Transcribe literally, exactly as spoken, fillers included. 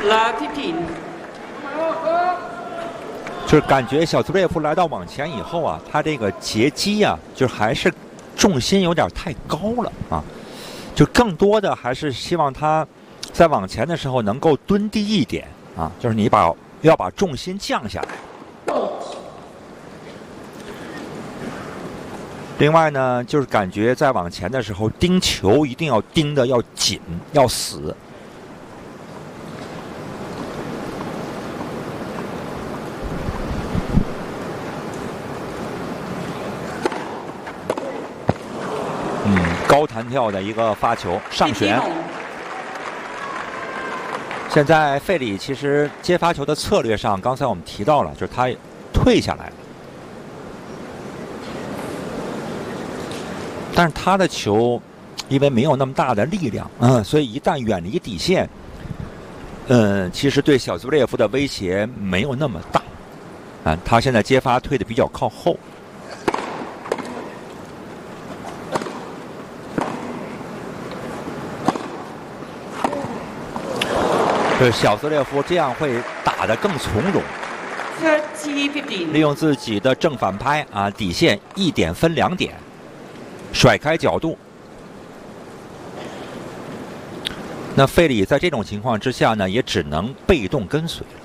Love fifteen。 就是感觉小兹列夫来到网前以后啊，他这个截击啊，就还是重心有点太高了啊，就更多的还是希望他在网前的时候能够蹲低一点啊，就是你把要把重心降下来。另外呢，就是感觉在网前的时候盯球一定要盯得要紧要死。嗯，高弹跳的一个发球上旋。现在费里其实接发球的策略上，刚才我们提到了，就是他退下来了，但是他的球因为没有那么大的力量，嗯，所以一旦远离底线，嗯，其实对小兹列夫的威胁没有那么大。啊，他现在接发退的比较靠后。就是小兹列夫这样会打得更从容，利用自己的正反拍啊，底线一点分两点，甩开角度。那费里在这种情况之下呢，也只能被动跟随了。